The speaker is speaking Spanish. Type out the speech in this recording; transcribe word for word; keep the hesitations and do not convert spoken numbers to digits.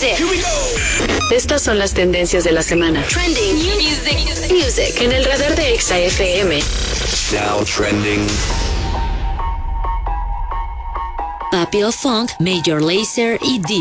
music. Here we go. Estas son las tendencias de la semana. Trending music. Music. En el radar de Exa F M. Now trending. Papio Funk, Major Lazer y D